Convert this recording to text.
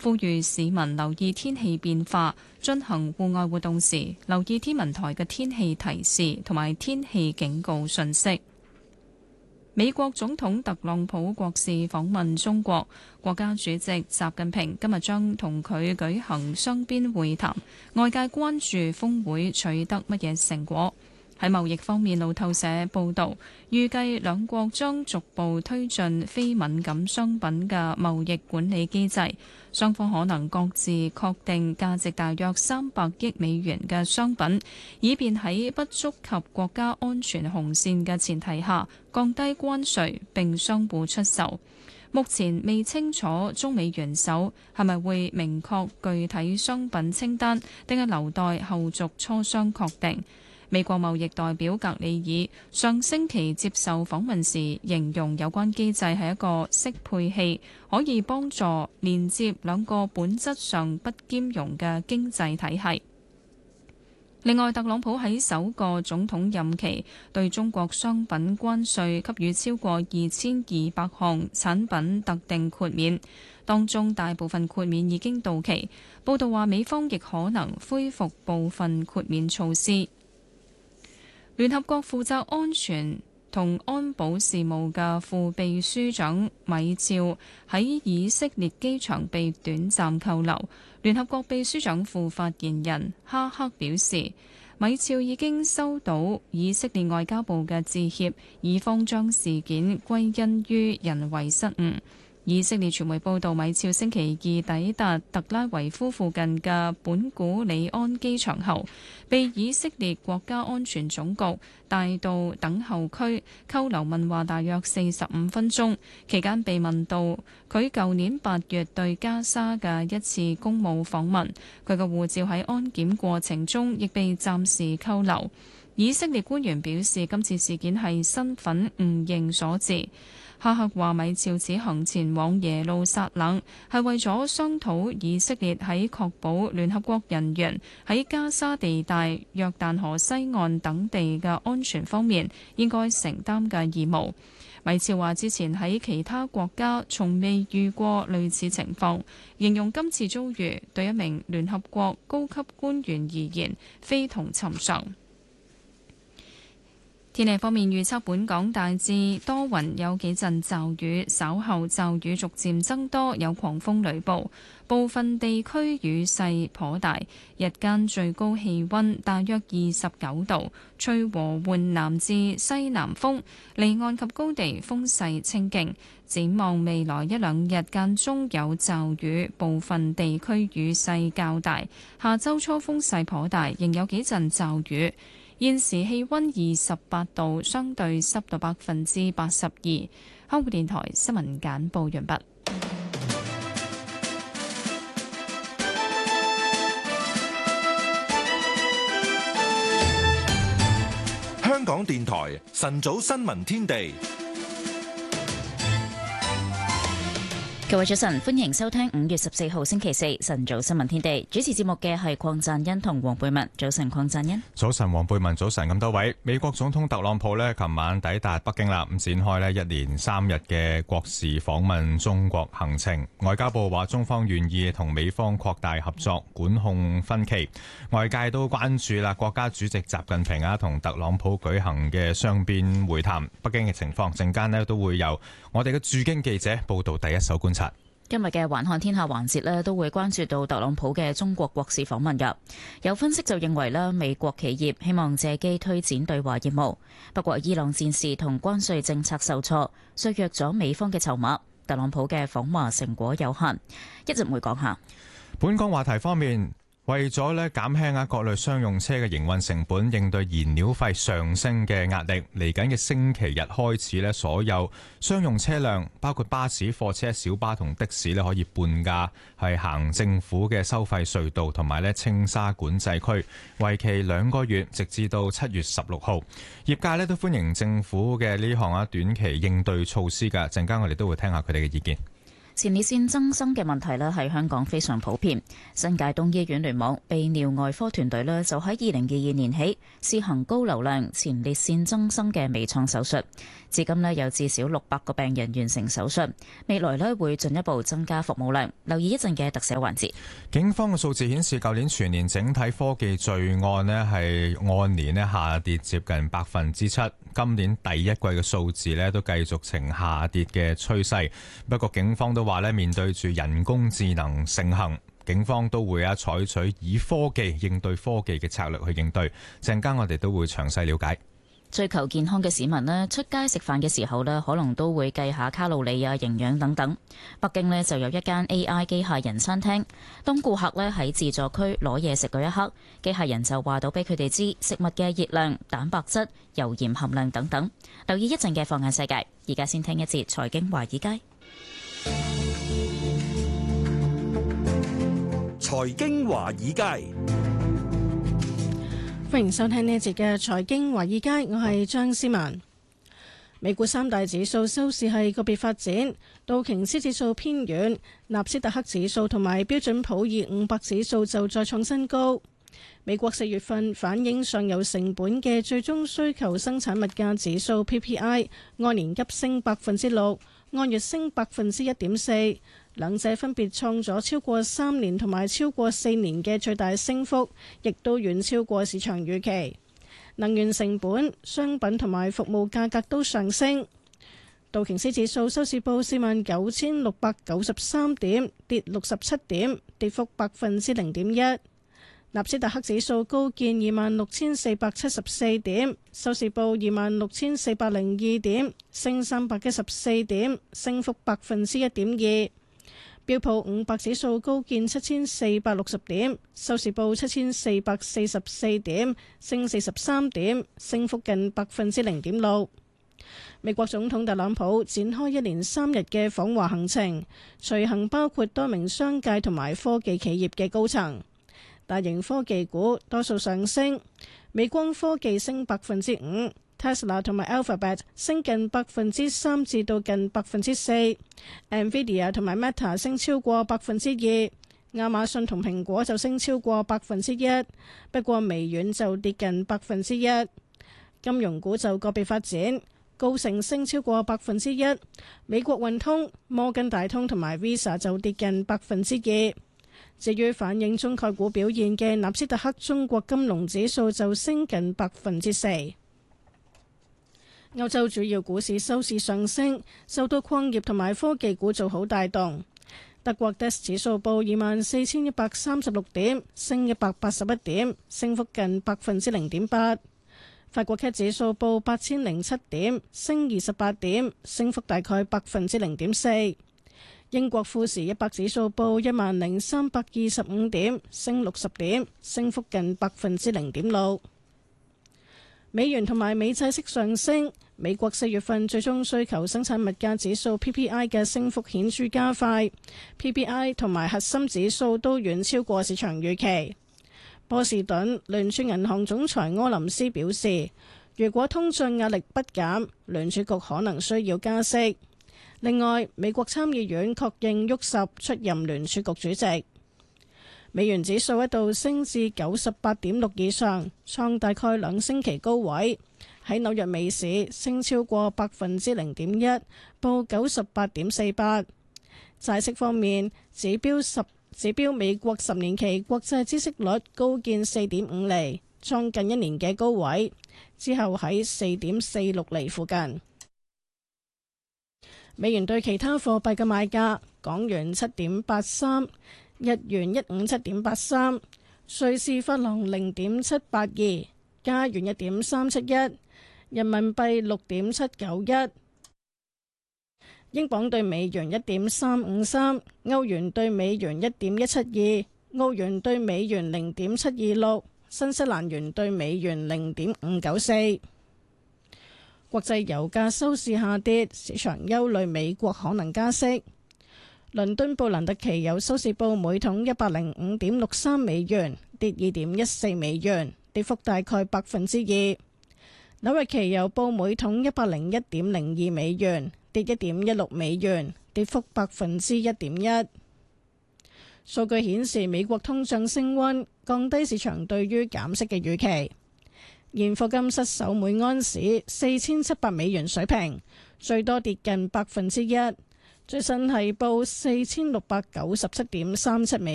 呼籲市民留意天氣變化，進行戶外活動時留意天文台嘅天氣提示同埋天氣警告信息。美國總統特朗普國事訪問中國，國家主席習近平今日將同佢舉行雙邊會談，外界關注峰會取得乜嘢成果。喺貿易方面，路透社報導，預計兩國將逐步推進非敏感商品嘅貿易管理機制，雙方可能各自確定價值大約300億美元嘅商品，以便喺不觸及國家安全紅線嘅前提下降低關稅並相互出售。目前未清楚中美元首係咪會明確具體商品清單，定係留待後續磋商確定。美國貿易代表格里爾上星期接受訪問時形容有關機制係一個適配器，可以幫助連接兩個本質上不兼容嘅經濟體系。另外，特朗普喺首個總統任期對中國商品關稅給予超過2200項產品特定豁免，當中大部分豁免已經到期。報道話美方亦可能恢復部分豁免措施。聯合國負責安全同安保事務嘅副秘書長米肖喺以色列機場被短暫扣留。聯合國秘書長副發言人哈克表示，米肖已經收到以色列外交部嘅致歉，以方將事件歸因於人為失誤。以色列傳媒報道，米肖星期二抵達特拉維夫附近嘅本古里安機場後，被以色列國家安全總局帶到等候區扣留問話大約45分鐘，期間被問到佢舊年8月對加沙嘅一次公務訪問，佢嘅護照喺安檢過程中亦被暫時扣留。以色列官員表示，今次事件係身份誤認所致。哈克話米肖此行前往耶路撒冷係為咗商討以色列喺確保聯合國人員喺加沙地帶、約旦河西岸等地嘅安全方面應該承擔嘅義務。米肖話之前喺其他國家從未遇過類似情況，形容今次遭遇對一名聯合國高級官員而言非同尋常。天氣方面預測，本港大致多雲，有幾陣驟雨，稍後驟雨逐漸增多，有狂風雷暴，部分地區雨勢頗大。日間最高氣溫大約29度，吹和緩南至西南風，離岸及高地風勢清勁。展望未來一兩日間中有驟雨，部分地區雨勢較大。下週初風勢頗大，仍有幾陣驟雨。現時氣溫28度，相對濕度82%。香港電台新聞簡報完畢。 香港電台晨早新聞天地。 各位早晨，歡迎收聽5月14號星期四晨早新聞天地。主持節目嘅係鄺贊恩同黃貝文。早晨，鄺贊恩。早晨，黃貝文。早晨，咁多位。美國總統特朗普呢，琴晚抵達北京啦，咁展開呢一連3日嘅國事訪問中國行程。外交部話，中方願意同美方擴大合作，管控分歧。外界都關注啦，國家主席習近平啊同特朗普舉行嘅雙邊會談，北京嘅情況，陣間呢都會由我哋嘅駐京記者報道第一手觀察。今日嘅環看天下環節呢，都會關注到特朗普嘅中國國事訪問㗎。有分析就認為呢，美國企業希望借機推展對華業務，不過伊朗戰事同關稅政策受挫，削弱咗美方嘅籌碼。特朗普嘅訪華成果有限，一陣會講下。 本港話題方面，為咗減輕各類商用車嘅營運成本，應對燃料費上升嘅壓力，嚟緊嘅星期日開始所有商用車輛，包括巴士、貨車、小巴同的士可以半價係行政府嘅收費隧道同埋青沙管制區，為期2個月，直至到7月16號。業界都歡迎政府嘅呢項短期應對措施㗎，陣間我哋都會聽下佢哋嘅意見。 前列腺增生嘅問題呢喺香港非常普遍。新界東醫院聯網泌尿外科團隊呢就喺2022年起試行高流量前列腺增生嘅微創手術，至今呢有至少600個病人完成手術。未來呢會進一步增加服務量。留意一陣嘅特寫環節。 警方嘅數字顯示，舊年全年整體科技罪案呢係按年呢下跌接近7%，今年第一季嘅數字呢都繼續呈下跌嘅趨勢。不過警方都話咧，面對住人工智能盛行，警方都會採取以科技應對科技嘅策略去應對。陣間我哋都會詳細了解。 追求健康嘅市民呢，出街食飯嘅時候呢，可能都會計下卡路里啊、營養等等。北京呢就有一間 AI 機械人餐廳，當顧客呢喺自助區攞嘢食嗰一刻，機械人就話到俾佢哋知食物嘅熱量、蛋白質、油鹽含量等等。留意一陣嘅放眼世界，而家先聽一節財經華爾街。 財經華爾街， 歡迎收聽呢一節嘅財經華爾街，我係張思文。美股三大指數收市係個別發展，道瓊斯指數偏軟，納斯達克指數同埋標準普爾500指數就再創新高。美國4月份反映上游成本嘅最終需求生產物價指數 PPI 按年急升6%，按月升1.4%，兩者分別創咗超過3年同埋超過4年嘅最大升幅，亦都遠超過市場預期。能源成本、商品同埋服務價格都上升。道瓊斯指數收市報49,693點，跌67點，跌幅0.1%。納斯達克指數高見26,474點，收市報26,402點，升314點，升幅1.2%。標普500指數高見7,460點，收市報7,444點，升43點，升幅近0.6%。美國總統特朗普展開一連3日嘅訪華行程，隨行包括多名商界同埋科技企業嘅高層。大型科技股多數上升，美光科技升5%，Tesla 同埋 Alphabet 升近3%至到近4%，Nvidia 同埋 Meta 升超過2%，亞馬遜同蘋果就升超過1%，不過微軟就跌近1%。金融股就個別發展，高盛升超過1%，美國運通、摩根大通同埋 Visa 就跌近2%。至於反映中概股表現嘅納斯達克中國金龍指數就升近4%。歐洲主要股市收市上升，受到礦業同埋科技股做好帶動。德國 DAX 指數報24,136點，升181點，升幅近0.8%。法國 CAC 指數報8,007點，升28點，升幅大概0.4%。英國富時100指數報10,325點，升60點，升幅近0.6%。美元同埋美債息上升，美國4月份最終需求生產物價指數 PPI 嘅升幅顯著加快 ，PPI 同埋核心指數都遠超過市場預期。波士頓聯儲銀行總裁柯林斯表示，如果通脹壓力不減，聯儲局可能需要加息。另外，美國參議院確認沃什出任聯儲局主席。美元指數一度升至98.6以上，創大概2星期高位。喺紐約美市升超過0.1%，報98.48。債息方面，指標美國10年期國債孳息率高見4.5厘，創近1年嘅高位，之後喺4.46厘附近。美元對其他貨幣嘅賣價：港元7.83，日元157.83，瑞士法郎0.782，加元1.371，人民幣6.791，英鎊對美元1.353，歐元對美元1.172，澳元對美元0.726，新西蘭元對美元0.594。國際油價收市下跌，市場憂慮美國可能加息。倫敦布蘭特期油收市報每桶105.63美元，跌2.14美元，跌幅大概2%。紐約期油報每桶101.02美元，跌1.16美元， 跌幅1.1%。數據顯示，美國通脹升溫，降低市場對於減息嘅預期。現貨金失守每安士4700美元水平，最多跌近1%，最新係報4697.37美